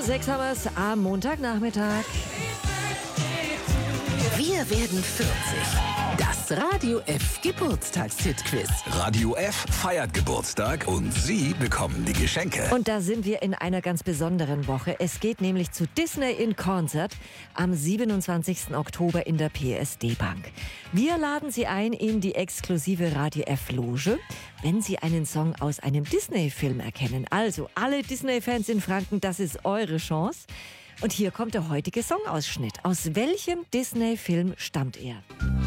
6 haben wir es am Montagnachmittag. Wir werden 40. Das Radio F Geburtstagshit-Quiz. Radio F feiert Geburtstag und Sie bekommen die Geschenke. Und da sind wir in einer ganz besonderen Woche. Es geht nämlich zu Disney in Concert am 27. Oktober in der PSD Bank. Wir laden Sie ein in die exklusive Radio F Loge, wenn Sie einen Song aus einem Disney-Film erkennen. Also alle Disney-Fans in Franken, das ist eure Chance. Und hier kommt der heutige Songausschnitt. Aus welchem Disney-Film stammt er?